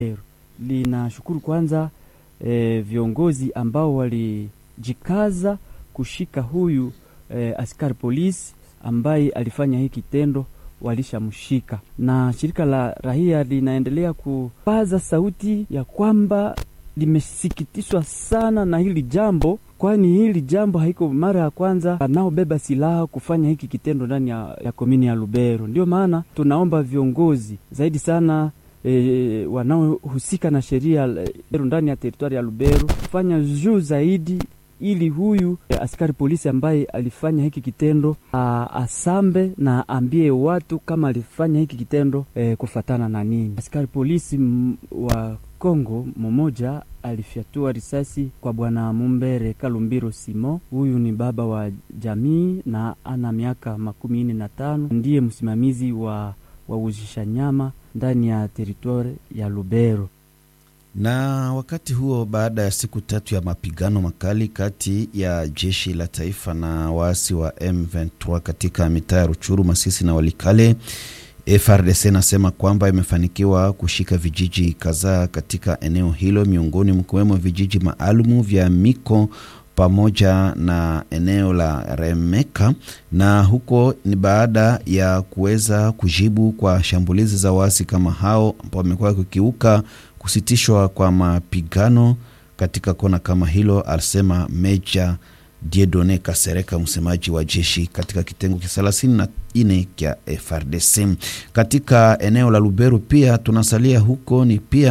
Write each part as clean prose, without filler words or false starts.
Linashukuru kwanza viongozi ambao walijikaza kushika huyu askari polisi ambaye alifanya hiki kitendo, walishamshika. Na shirika la raia linaendelea kupaza sauti ya kwamba limesikitishwa sana na hili jambo, kwani hili jambo haiko mara ya kwanza wanaobeba silaha kufanya hiki kitendo ndani ya komini ya Lubero. Ndio maana tunaomba viongozi zaidi sana wanaohusika na sheria ndani ya teritwari ya Lubero kufanya juu zaidi ili huyu askari polisi ambaye alifanya hiki kitendo asambe na ambie watu kama alifanya hiki kitendo kufatana na nini. Askari polisi wa Kongo mmoja alifyatua risasi kwa bwana Mumbere Kalumbiro Simon. Huyu ni baba wa jamii na ana miaka 45, ndiye msimamizi wa uzisha nyama ndani ya teritwari ya Lubero. Na wakati huo, baada ya siku 3 ya mapigano makali kati ya jeshi la taifa na waasi wa M23 katika mitaa ya Ruchuru, Masisi na Walikale, FARDC nasema kwamba imefanikiwa kushika vijiji kadhaa katika eneo hilo, miongoni mkiwemo vijiji maalumu vya Miko pamoja na eneo la Remeka, na huko ni baada ya kuweza kujibu kwa shambulizi za waasi kama hao ambao wamekuwa kukiuka kusitishwa kwa mapigano katika kona kama hilo, alisema Meja Dieudonne Kasereka, msemaji wa jeshi katika kitengo cha 34 kia FARDC. Katika eneo la Lubero pia tunasalia huko,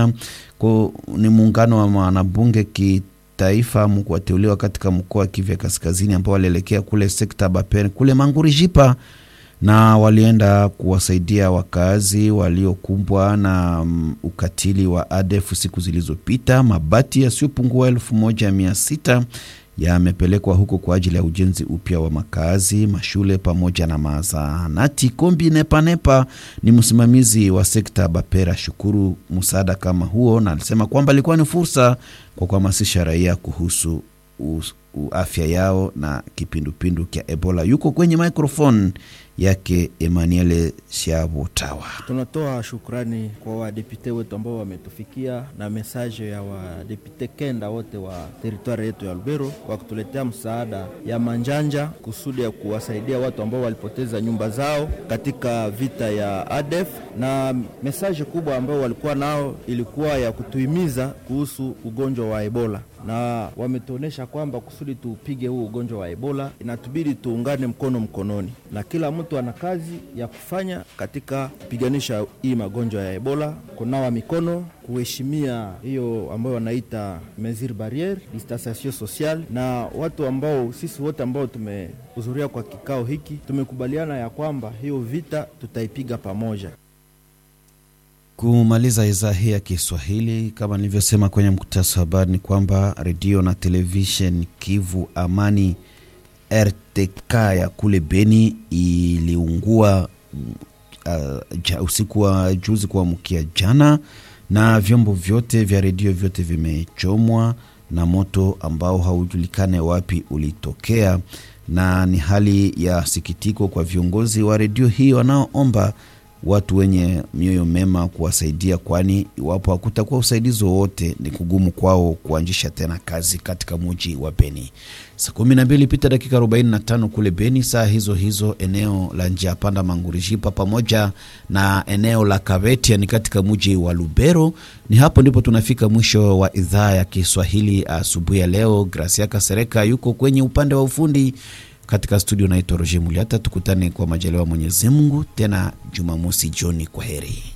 ni muungano wa wanabunge kitaifa mkuwateuliwa katika mkoa wa Kivu Kaskazini ambao walielekea kule sekta Bapere kule Mangurijipa, na walienda kuwasaidia wakazi waliokumbwa na ukatili wa ADF siku zilizopita. Mabati yasiyopungua 1600 yamepelekwa huko kwa ajili ya ujenzi upya wa makazi, mashule pamoja na mazahanati. Kombi Nepanepa ni msimamizi wa sekta Bapera shukuru msaada kama huo, na alisema kwamba ilikuwa ni fursa kwa kuhamasisha raia kuhusu afya yao na kipindupindu kia Ebola. Yuko kwenye microphone yake Emmanuel Siabotawa. Tunatoa shukrani kwa wadepute wetu ambao wametufikia na message ya wadepute kenda wote wa territoire yetu ya Lubero kwa kutuletea msaada ya manjanja kusudi ya kuwasaidia watu ambao walipoteza nyumba zao katika vita ya ADF. Na message kubwa ambao walikuwa nao ilikuwa ya kutuhimiza kuhusu ugonjwa wa Ebola, na wametuonesha kwamba kusudi tupige huu ugonjwa wa Ebola inatubidi tuungane mkono mkononi, na kila mtu ana kazi ya kufanya katika kupiganisha hii magonjwa ya Ebola: kunawa mikono, kuheshimia hiyo ambayo wanaita mesure barriere, distanciation sociale, na watu ambao sisi wote ambao tumehudhuria kwa kikao hiki tumekubaliana ya kwamba hiyo vita tutaipiga pamoja. Kumaliza idhaa hii ya Kiswahili, kama nilivyosema kwenye mkutasari wa habari, ni kwamba redio na television Kivu Amani RTK ya kule Beni iliungua usiku wa juzi kuamkia jana, na vyombo vyote vya redio vyote vimechomwa na moto ambao haujulikane wapi ulitokea, na ni hali ya sikitiko kwa viongozi wa redio hii wanaoomba watu wenye mioyo mema kuwasaidia, kwani iwapo hakutakuwa usaidizi wote ni kugumu kwao kuanzisha tena kazi katika mji wa Beni. Saa 12 pita dakika 45 kule Beni, saa hizo eneo la njia panda Mangurijipa pamoja na eneo la Kabetia ni katika mji wa Lubero. Ni hapo ndipo tunafika mwisho wa idhaa ya Kiswahili asubuhi ya leo. Gracia Kasereka yuko kwenye upande wa ufundi. Katika studio naitwa Roger Muliata. Tukutane kwa majaliwa Mwenyezi Mungu tena Jumamosi jioni. Kwa heri.